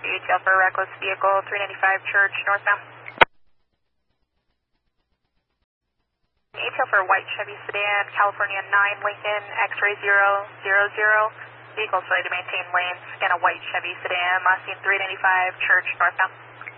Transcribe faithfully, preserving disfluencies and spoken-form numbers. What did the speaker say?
copy. A T L for reckless vehicle, three ninety-five Church, northbound. A T L for white Chevy sedan, California nine Lincoln, X-ray zero zero zero. Vehicle's ready to maintain lanes, and a white Chevy sedan, last seen three ninety-five Church, northbound.